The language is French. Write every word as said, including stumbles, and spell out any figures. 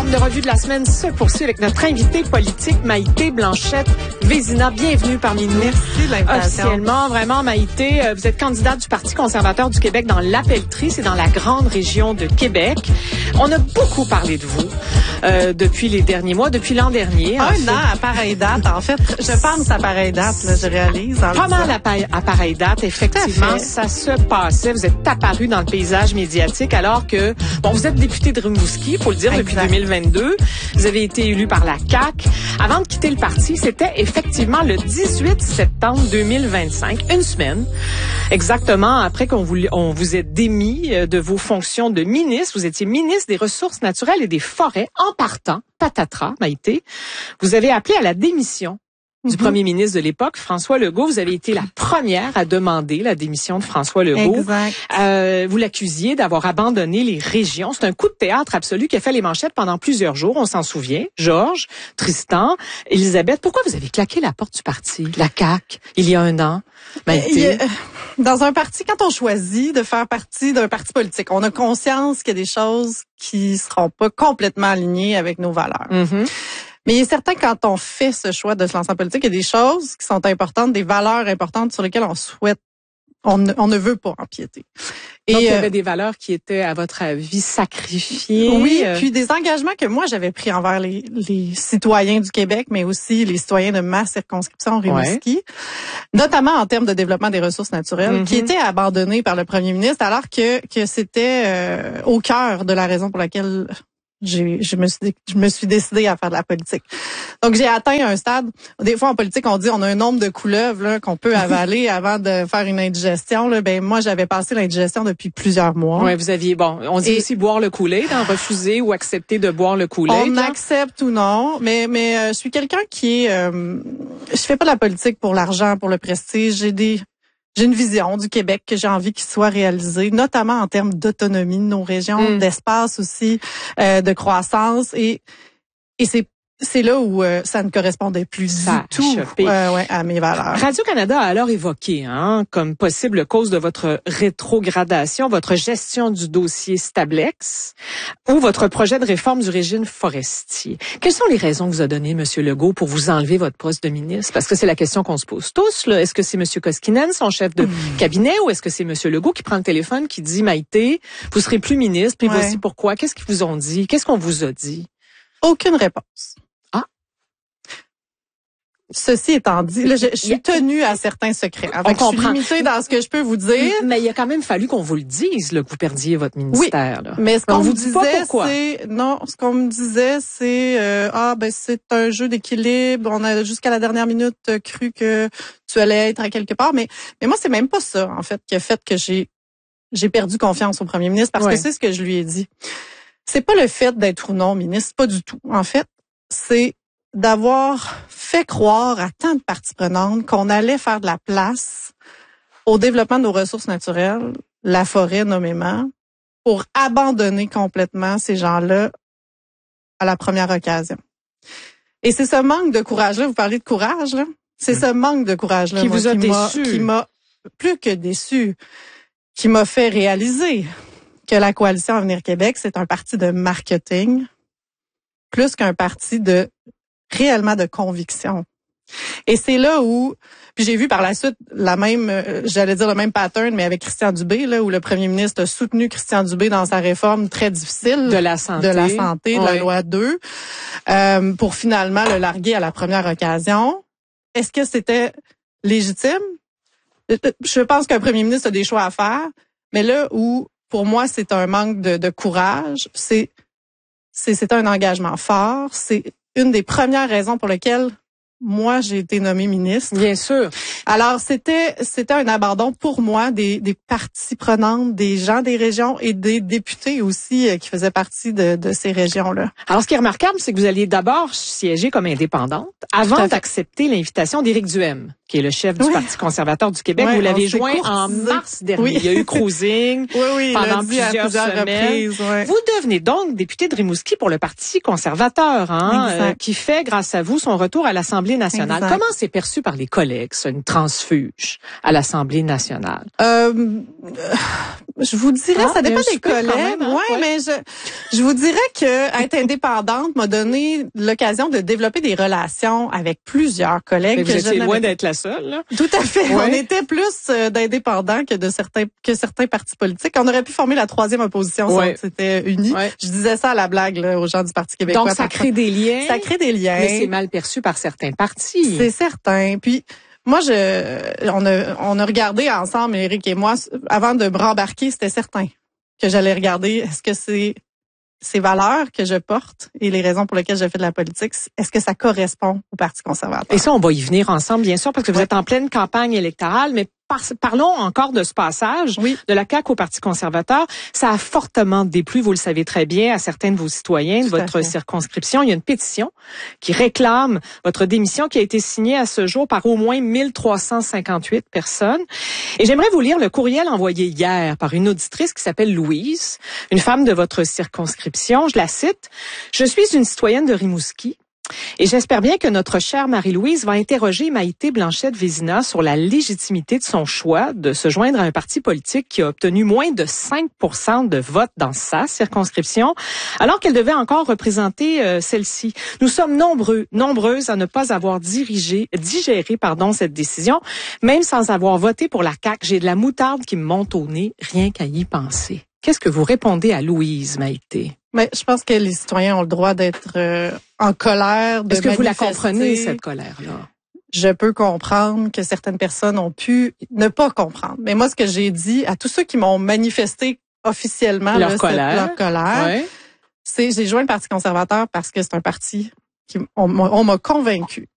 de revue de la semaine se poursuit avec notre invitée politique, Maïté Blanchette-Vézina. Bienvenue parmi nous. Merci de l'invitation. Officiellement, vraiment, Maïté, vous êtes candidate du Parti conservateur du Québec dans l'Appellerie, c'est dans la grande région de Québec. On a beaucoup parlé de vous euh, depuis les derniers mois, depuis l'an dernier. Un an à pareille date, en fait. Je pense à pareille date, là, je réalise. Pas mal à, pa- à pareille date, effectivement. Ça se passait. Vous êtes apparu dans le paysage médiatique alors que, bon, vous êtes député de Rimouski, faut le dire, exact. Depuis deux mille vingt-deux. Vous avez été élu par la C A Q. Avant de quitter le parti, c'était effectivement le dix-huit septembre deux mille vingt-cinq, une semaine, exactement après qu'on vous, on vous ait démis de vos fonctions de ministre. Vous étiez ministre des Ressources naturelles et des Forêts. En partant, patatras, Maïté, vous avez appelé à la démission du mm-hmm. premier ministre de l'époque, François Legault. Vous avez été la première à demander la démission de François Legault. Exact. Euh, vous l'accusiez d'avoir abandonné les régions. C'est un coup de théâtre absolu qui a fait les manchettes pendant plusieurs jours. On s'en souvient. Georges, Tristan, Elisabeth, pourquoi vous avez claqué la porte du parti, la C A Q, il y a un an? Maïté. Dans un parti, quand on choisit de faire partie d'un parti politique, on a conscience qu'il y a des choses qui seront pas complètement alignées avec nos valeurs. Mm-hmm. Mais il est certain que quand on fait ce choix de se lancer en politique, il y a des choses qui sont importantes, des valeurs importantes sur lesquelles on souhaite, on ne, on ne veut pas empiéter. Et donc, il y avait euh, des valeurs qui étaient, à votre avis, sacrifiées. Oui, euh... puis des engagements que moi, j'avais pris envers les, les citoyens du Québec, mais aussi les citoyens de ma circonscription Rimouski, ouais. notamment en termes de développement des ressources naturelles, mm-hmm. qui étaient abandonnés par le premier ministre, alors que, que c'était euh, au cœur de la raison pour laquelle J'ai, je me suis, je me suis décidée à faire de la politique. Donc, j'ai atteint un stade. Des fois, en politique, on dit on a un nombre de couleuvres là, qu'on peut avaler avant de faire une indigestion. Là. Ben, moi, j'avais passé l'indigestion depuis plusieurs mois. Oui, vous aviez, bon, on dit Et, aussi boire le Kool-Aid, hein, refuser ou accepter de boire le Kool-Aid. On là. accepte ou non, mais mais euh, je suis quelqu'un qui est, euh, je fais pas de la politique pour l'argent, pour le prestige. J'ai des J'ai une vision du Québec que j'ai envie qu'il soit réalisée, notamment en termes d'autonomie de nos régions, mm. d'espace aussi, euh, de croissance. Et, et c'est c'est là où euh, ça ne correspondait plus ça du tout euh, ouais, à mes valeurs. Radio-Canada a alors évoqué hein, comme possible cause de votre rétrogradation, votre gestion du dossier Stablex ou votre projet de réforme du régime forestier. Quelles sont les raisons que vous a données M. Legault pour vous enlever votre poste de ministre? Parce que c'est la question qu'on se pose tous. Là. Est-ce que c'est M. Koskinen, son chef de mmh. cabinet, ou est-ce que c'est M. Legault qui prend le téléphone, qui dit « Maïté, vous serez plus ministre, puis ouais. voici pourquoi. » Qu'est-ce qu'ils vous ont dit? Qu'est-ce qu'on vous a dit? Aucune réponse. Ah. Ceci étant dit, là, je, je suis tenue à certains secrets. On comprend. Je suis limitée dans ce que je peux vous dire. Mais il a quand même fallu qu'on vous le dise, là, que vous perdiez votre ministère. Oui, là. mais ce qu'on vous me disait, c'est non, ce qu'on me disait, c'est euh, ah ben c'est un jeu d'équilibre. On a jusqu'à la dernière minute cru que tu allais être à quelque part, mais mais moi c'est même pas ça en fait qui a fait que j'ai j'ai perdu confiance au premier ministre parce ouais. que c'est ce que je lui ai dit. C'est pas le fait d'être ou non ministre, pas du tout. En fait, c'est d'avoir fait croire à tant de parties prenantes qu'on allait faire de la place au développement de nos ressources naturelles, la forêt nommément, pour abandonner complètement ces gens-là à la première occasion. Et c'est ce manque de courage-là, vous parlez de courage, là, c'est mmh. ce manque de courage-là qui moi, vous a qui déçu, m'a, qui m'a plus que déçu, qui m'a fait réaliser que la Coalition Avenir Québec, c'est un parti de marketing plus qu'un parti de réellement de conviction. Et c'est là où, puis j'ai vu par la suite la même, euh, j'allais dire le même pattern, mais avec Christian Dubé, là, où le premier ministre a soutenu Christian Dubé dans sa réforme très difficile de la santé, de la santé, de oui. la loi deux, euh, pour finalement le larguer à la première occasion. Est-ce que c'était légitime? Je pense qu'un premier ministre a des choix à faire, mais là où pour moi, c'est un manque de, de courage. C'est, c'est, c'est un engagement fort. C'est une des premières raisons pour lesquelles moi, j'ai été nommée ministre. Bien sûr. Alors, c'était, c'était un abandon pour moi des, des parties prenantes, des gens des régions et des députés aussi euh, qui faisaient partie de, de ces régions-là. Alors, ce qui est remarquable, c'est que vous alliez d'abord siéger comme indépendante avant d'accepter l'invitation d'Éric Duhaime. qui est le chef du oui. Parti conservateur du Québec. Oui, vous l'avez joint courtisé. en mars dernier. Oui. Il y a eu cruising oui, oui, pendant plusieurs, plusieurs semaines. reprises. Ouais. Vous devenez donc député de Rimouski pour le Parti conservateur, hein, euh, qui fait, grâce à vous, son retour à l'Assemblée nationale. Exact. Comment c'est perçu par les collègues, ça, une transfuge à l'Assemblée nationale? Euh, je vous dirais, Ah, ça dépend des collègues. collègues. Hein, ouais, ouais, mais je, je vous dirais que être indépendante m'a donné l'occasion de développer des relations avec plusieurs collègues. Mais vous que étiez je loin d'être la seule, là. Tout à fait. Ouais. On était plus euh, d'indépendants que de certains que certains partis politiques. On aurait pu former la troisième opposition Ouais. si on s'était unis. Ouais. Je disais ça à la blague là, aux gens du Parti québécois. Donc, ça crée des liens. Ça crée des liens. Mais c'est mal perçu par certains partis. C'est certain. Puis moi, je, on a, on a regardé ensemble, Éric et moi, avant de me rembarquer, c'était certain que j'allais regarder. Est-ce que c'est ces valeurs que je porte et les raisons pour lesquelles je fais de la politique, est-ce que ça correspond au Parti conservateur? Et ça, on va y venir ensemble, bien sûr, parce que vous ouais. êtes en pleine campagne électorale, mais par, parlons encore de ce passage oui. de la C A Q au Parti conservateur. Ça a fortement déplu, vous le savez très bien, à certains de vos citoyens de Tout votre circonscription. Il y a une pétition qui réclame votre démission qui a été signée à ce jour par au moins mille trois cent cinquante-huit personnes. Et j'aimerais vous lire le courriel envoyé hier par une auditrice qui s'appelle Louise, une femme de votre circonscription. Je la cite. « Je suis une citoyenne de Rimouski. Et j'espère bien que notre chère Marie-Louise va interroger Maïté Blanchette-Vézina sur la légitimité de son choix de se joindre à un parti politique qui a obtenu moins de cinq pour cent de votes dans sa circonscription, alors qu'elle devait encore représenter euh, celle-ci. Nous sommes nombreux, nombreuses à ne pas avoir dirigé, digéré pardon, cette décision, même sans avoir voté pour la C A Q. J'ai de la moutarde qui me monte au nez, rien qu'à y penser. » Qu'est-ce que vous répondez à Louise, Maïté? Mais je pense que les citoyens ont le droit d'être euh, en colère, de Est-ce que vous la manifester. comprenez, cette colère-là? Je peux comprendre que certaines personnes ont pu ne pas comprendre. Mais moi, ce que j'ai dit à tous ceux qui m'ont manifesté officiellement leur là, colère, cette, leur colère ouais. c'est j'ai joint le Parti conservateur parce que c'est un parti qui on, on m'a convaincu